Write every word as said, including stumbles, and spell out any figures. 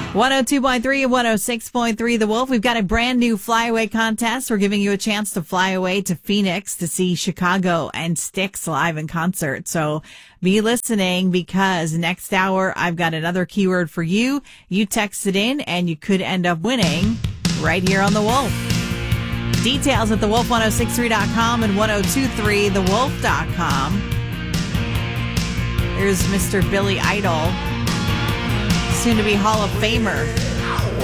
one oh two point three and one oh six point three The Wolf. We've got a brand new flyaway contest. We're giving you a chance to fly away to Phoenix to see Chicago and Styx live in concert. So be listening, because next hour I've got another keyword for you. You text it in and you could end up winning right here on The Wolf. Details at the wolf ten sixty-three dot com and ten twenty-three the wolf dot com. Here's Mister Billy Idol, soon to be Hall of Famer.